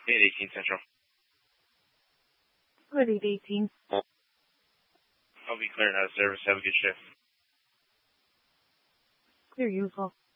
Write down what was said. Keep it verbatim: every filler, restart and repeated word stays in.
eight eighteen Central. Good eight eighteen. I'll be clearing out of service. Have a good shift. Clear usual.